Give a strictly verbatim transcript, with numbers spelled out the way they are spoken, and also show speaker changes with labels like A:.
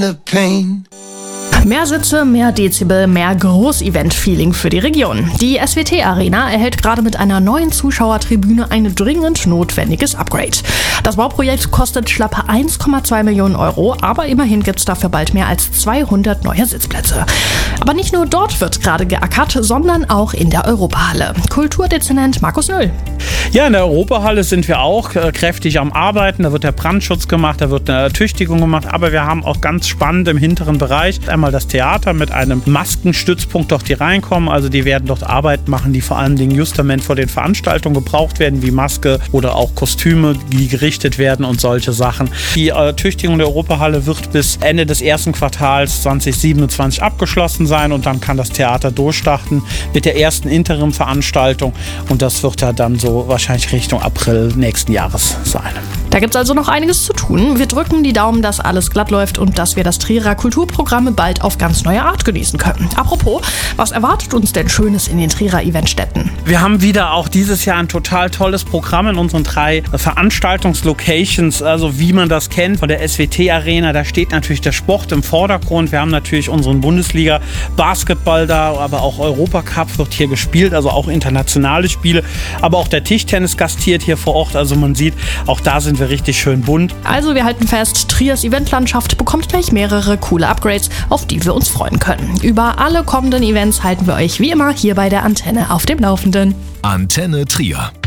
A: The pain.
B: Mehr Sitze, mehr Dezibel, mehr Groß-Event-Feeling für die Region. Die S W T Arena erhält gerade mit einer neuen Zuschauertribüne ein dringend notwendiges Upgrade. Das Bauprojekt kostet schlappe eins Komma zwei Millionen Euro, aber immerhin gibt es dafür bald mehr als zweihundert neue Sitzplätze. Aber nicht nur dort wird gerade geackert, sondern auch in der Europahalle. Kulturdezernent Markus Nöll.
C: Ja, in der Europahalle sind wir auch äh, kräftig am Arbeiten. Da wird der Brandschutz gemacht, da wird eine Ertüchtigung gemacht. Aber wir haben auch ganz spannend im hinteren Bereich einmal das Theater mit einem Maskenstützpunkt, doch die reinkommen. Also die werden dort Arbeit machen, die vor allen Dingen justament vor den Veranstaltungen gebraucht werden, wie Maske oder auch Kostüme, die gerichtet werden und solche Sachen. Die Ertüchtigung der Europahalle wird bis Ende des ersten Quartals zwanzig siebenundzwanzig abgeschlossen sein und dann kann das Theater durchstarten mit der ersten Interim-Veranstaltung und das wird ja dann so wahrscheinlich Richtung April nächsten Jahres sein.
B: Da gibt es also noch einiges zu tun. Wir drücken die Daumen, dass alles glatt läuft und dass wir das Trierer Kulturprogramm bald auf ganz neue Art genießen können. Apropos, was erwartet uns denn Schönes in den Trierer Eventstätten?
C: Wir haben wieder auch dieses Jahr ein total tolles Programm in unseren drei Veranstaltungslocations, also wie man das kennt von der S W T Arena. Da steht natürlich der Sport im Vordergrund. Wir haben natürlich unseren Bundesliga-Basketball da, aber auch Europacup wird hier gespielt, also auch internationale Spiele. Aber auch der Tischtennis gastiert hier vor Ort. Also man sieht, auch da sind wir richtig schön bunt.
B: Also wir halten fest, Triers Eventlandschaft bekommt gleich mehrere coole Upgrades, auf die wir uns freuen können. Über alle kommenden Events halten wir euch wie immer hier bei der Antenne auf dem Laufenden.
D: Antenne Trier.